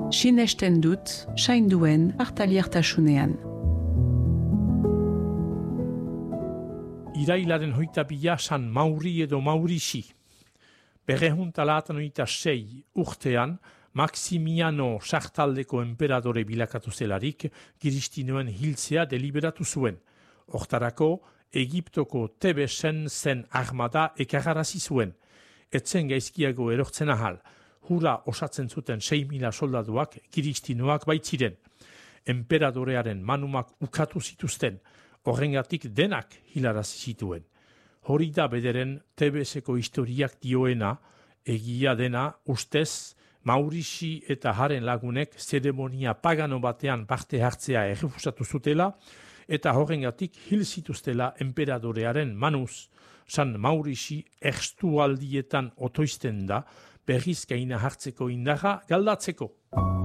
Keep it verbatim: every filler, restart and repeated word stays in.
Sinesten dut, sainduen hartaliertasunean. Irailaren hoita bila San Mauri edo Maurisi. Berrehun talatan hoita sei urtean, Maximiano sartaldeko enperadore bilakatu zelarik, Kiristinoen hiltzea deliberatu zuen. Hortarako, Egiptoko Tebesen zen armada ekarrarazi zuen. Etzen gaizkiago erortzen ahal. Hura osatzen zuten sei mila soldaduak Kiristinoak baitziren. Enperadorearen manumak ukatu zituzten. Horrengatik denak hilarazi zituen. Hori da bederen Tebeseko historiak dioena, egia dena ustez Maurisi eta haren lagunek zeremonia pagano batean parte hartzea errefusatu zutela, eta horrengatik hil zituztela enperadorearen manuz. San Maurisi erstualdietan otoizten da, berriz gaina hartzeko indarra galdatzeko.